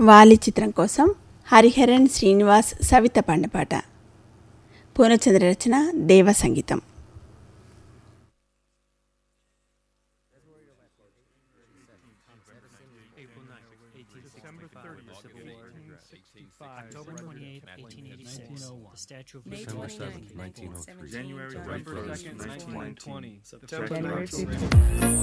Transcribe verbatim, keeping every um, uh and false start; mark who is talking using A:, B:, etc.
A: వాలి చిత్రం కోసం హరిహరన్ శ్రీనివాస్ సవిత పాడిన పాట. పూర్ణచంద్ర రచన, దేవ సంగీతం.
B: October twenty-eighth, eighteen eighty-six, the Statue of
C: May
B: Liberty.
C: twenty-ninth, nineteen seventeen,
D: January
C: January
D: first, nineteen twenty,
C: January
D: September
C: fifteenth.